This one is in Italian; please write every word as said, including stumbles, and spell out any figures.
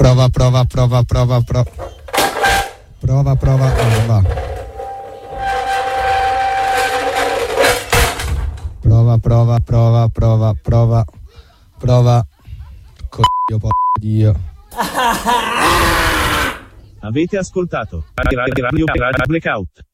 prova, prova, prova, prova, prova. Prova, prova, oh, va. Prova, prova, prova, prova, prova, prova. Coglio, po' Dio. Avete ascoltato Radio Blackout.